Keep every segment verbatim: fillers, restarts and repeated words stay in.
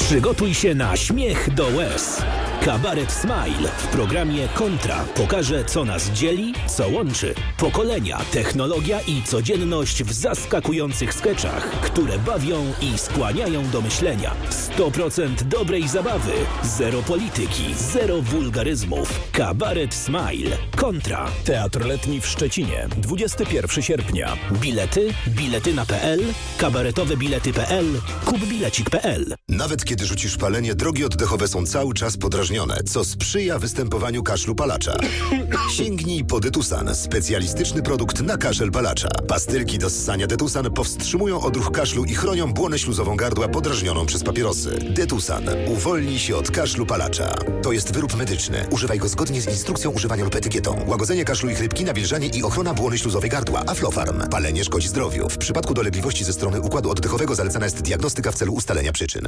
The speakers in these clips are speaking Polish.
Przygotuj się na śmiech do łez. Kabaret Smile w programie Kontra pokaże, co nas dzieli, co łączy. Pokolenia, technologia i codzienność w zaskakujących skeczach, które bawią i skłaniają do myślenia. sto procent dobrej zabawy, zero polityki, zero wulgaryzmów. Kabaret Smile. Kontra. Teatr Letni w Szczecinie. dwudziestego pierwszego sierpnia. Bilety? Biletyna kropka pe el, kabaretowe bilety kropka pe el, kupbilecik kropka pe el. Nawet kiedy rzucisz palenie, drogi oddechowe są cały czas podrażnione, co sprzyja występowaniu kaszlu palacza. Sięgnij po Detusan, specjalistyczny produkt na kaszel palacza. Pastylki do ssania Detusan powstrzymują odruch kaszlu i chronią błonę śluzową gardła podrażnioną przez papierosy. Detusan. Uwolnij się od kaszlu palacza. To jest wyrób medyczny. Używaj go zgodnie z instrukcją używania lub etykietą. Łagodzenie kaszlu i chrypki, nawilżanie i ochrona błony śluzowej gardła. Aflofarm. Palenie szkodzi zdrowiu. W przypadku dolegliwości ze strony układu oddechowego zalecana jest diagnostyka w celu ustalenia przyczyn.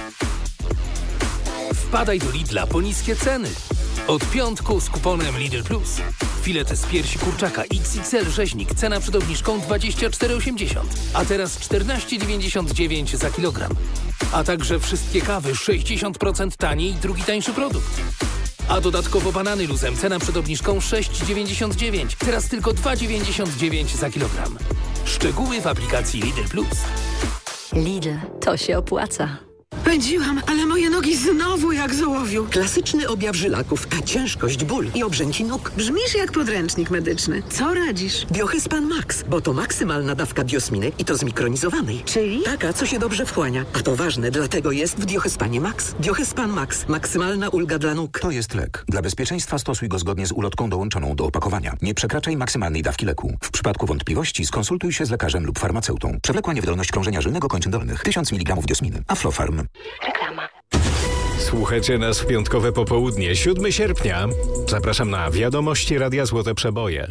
Wpadaj do Lidla po niskie ceny. Od piątku z kuponem Lidl Plus. Filety z piersi kurczaka iks iks el rzeźnik. Cena przed obniżką dwadzieścia cztery osiemdziesiąt. A teraz czternaście dziewięćdziesiąt dziewięć za kilogram. A także wszystkie kawy sześćdziesiąt procent taniej i drugi tańszy produkt. A dodatkowo banany luzem. Cena przed obniżką sześć dziewięćdziesiąt dziewięć. Teraz tylko dwa dziewięćdziesiąt dziewięć za kilogram. Szczegóły w aplikacji Lidl Plus. Lidl, to się opłaca. Pędziłam, ale moje nogi znowu jak z ołowiu. Klasyczny objaw żylaków, ciężkość, ból i obrzęci nóg. Brzmisz jak podręcznik medyczny. Co radzisz? Diohespan Max, bo to maksymalna dawka diosminy i to zmikronizowanej. Czyli? Taka, co się dobrze wchłania. A to ważne, dlatego jest w Diohespanie Max. Diohespan Max. Maksymalna ulga dla nóg. To jest lek. Dla bezpieczeństwa stosuj go zgodnie z ulotką dołączoną do opakowania. Nie przekraczaj maksymalnej dawki leku. W przypadku wątpliwości skonsultuj się z lekarzem lub farmaceutą. Przewlekła niewydolność krążenia żylnego kończyn dolnych. tysiąc miligramów diosminy. Aflofarm. Reklama. Słuchajcie nas w piątkowe popołudnie, siódmego sierpnia. Zapraszam na wiadomości Radia Złote Przeboje.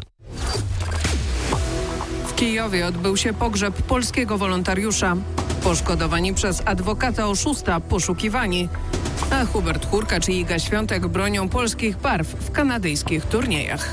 W Kijowie odbył się pogrzeb polskiego wolontariusza. Poszkodowani przez adwokata oszusta poszukiwani. A Hubert Hurkacz i Iga Świątek bronią polskich barw w kanadyjskich turniejach.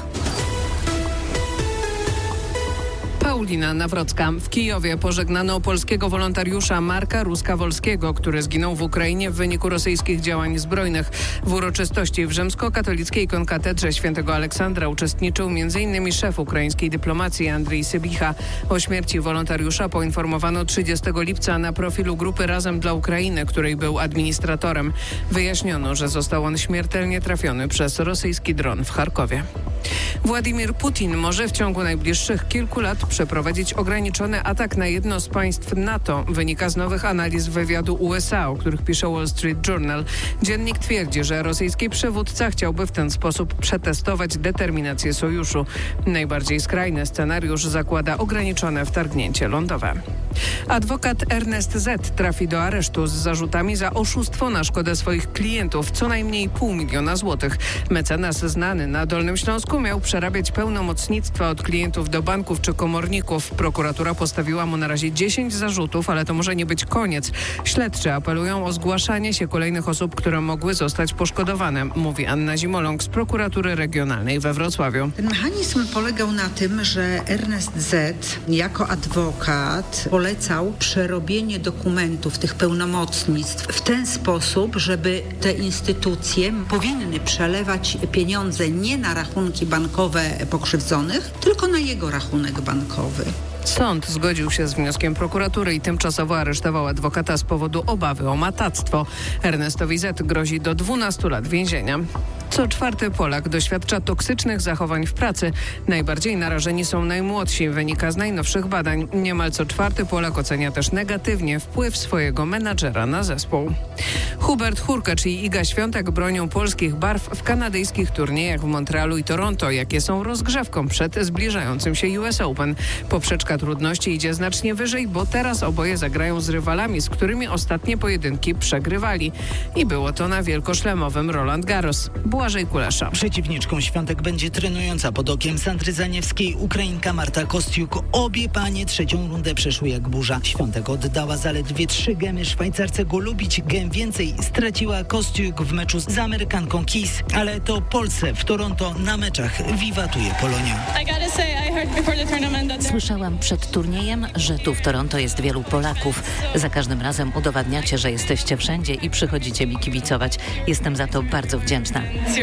Paulina Nawrocka. W Kijowie pożegnano polskiego wolontariusza Marka Ruska-Wolskiego, który zginął w Ukrainie w wyniku rosyjskich działań zbrojnych. W uroczystości w rzymskokatolickiej konkatedrze świętego Aleksandra uczestniczył między innymi szef ukraińskiej dyplomacji Andrii Sybicha. O śmierci wolontariusza poinformowano trzydziestego lipca na profilu grupy Razem dla Ukrainy, której był administratorem. Wyjaśniono, że został on śmiertelnie trafiony przez rosyjski dron w Charkowie. Władimir Putin może w ciągu najbliższych kilku lat przeprowadzić ograniczony atak na jedno z państw NATO. Wynika z nowych analiz wywiadu U S A, o których pisze Wall Street Journal. Dziennik twierdzi, że rosyjski przywódca chciałby w ten sposób przetestować determinację sojuszu. Najbardziej skrajny scenariusz zakłada ograniczone wtargnięcie lądowe. Adwokat Ernest Z. trafi do aresztu z zarzutami za oszustwo na szkodę swoich klientów, co najmniej pół miliona złotych. Mecenas znany na Dolnym Śląsku miał przerabiać pełnomocnictwa od klientów do banków czy komorników. Prokuratura postawiła mu na razie dziesięć zarzutów, ale to może nie być koniec. Śledczy apelują o zgłaszanie się kolejnych osób, które mogły zostać poszkodowane, mówi Anna Zimoląg z prokuratury regionalnej we Wrocławiu. Ten mechanizm polegał na tym, że Ernest Z. jako adwokat polecał przerobienie dokumentów, tych pełnomocnictw w ten sposób, żeby te instytucje powinny przelewać pieniądze nie na rachunki bankowe pokrzywdzonych, tylko na jego rachunek bankowy. Sąd zgodził się z wnioskiem prokuratury i tymczasowo aresztował adwokata z powodu obawy o matactwo. Ernestowi Z. grozi do dwunastu lat więzienia. Co czwarty Polak doświadcza toksycznych zachowań w pracy. Najbardziej narażeni są najmłodsi, wynika z najnowszych badań. Niemal co czwarty Polak ocenia też negatywnie wpływ swojego menadżera na zespół. Hubert Hurkacz i Iga Świątek bronią polskich barw w kanadyjskich turniejach w Montrealu i Toronto, jakie są rozgrzewką przed zbliżającym się U S Open. Poprzeczka trudności idzie znacznie wyżej, bo teraz oboje zagrają z rywalami, z którymi ostatnie pojedynki przegrywali. I było to na wielkoszlemowym Roland Garros. Była Błażej Kulesza. Przeciwniczką Świątek będzie trenująca pod okiem Sandry Zaniewskiej Ukrainka Marta Kostiuk. Obie panie trzecią rundę przeszły jak burza. Świątek oddała zaledwie trzy gemy Szwajcarce Golubić. Gem więcej straciła Kostiuk w meczu z Amerykanką Kiss. Ale to Polsce w Toronto na meczach wiwatuje Polonia. Słyszałam przed turniejem, że tu w Toronto jest wielu Polaków. Za każdym razem udowadniacie, że jesteście wszędzie i przychodzicie mi kibicować. Jestem za to bardzo wdzięczna.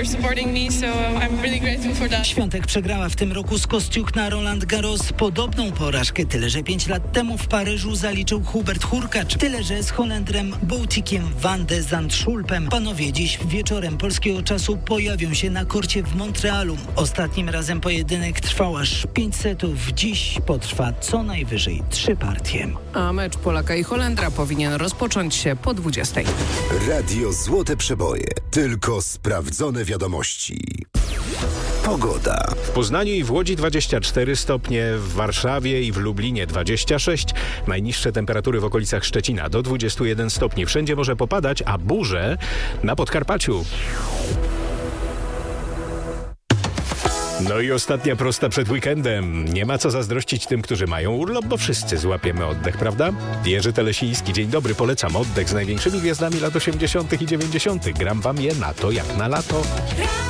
Świątek przegrała w tym roku z Kostiuk na Roland Garros. Podobną porażkę, tyle że pięć lat temu w Paryżu zaliczył Hubert Hurkacz. Tyle że z Holendrem Boutikiem van de Zandschulpem. Panowie dziś wieczorem polskiego czasu pojawią się na korcie w Montrealu. Ostatnim razem pojedynek trwał aż pięć setów. Dziś potrwa co najwyżej trzy partie. A mecz Polaka i Holendra powinien rozpocząć się po dwudziestej. Radio Złote Przeboje. Tylko sprawdzone wiadomości. Pogoda. W Poznaniu i w Łodzi dwadzieścia cztery stopnie, w Warszawie i w Lublinie dwadzieścia sześć. Najniższe temperatury w okolicach Szczecina do dwudziestu jeden stopni. Wszędzie może popadać, a burze na Podkarpaciu. No i ostatnia prosta przed weekendem. Nie ma co zazdrościć tym, którzy mają urlop, bo wszyscy złapiemy oddech, prawda? Jerzy Telesiński, dzień dobry, polecam oddech z największymi gwiazdami lat osiemdziesiątych i dziewięćdziesiątych. Gram wam je na to jak na lato.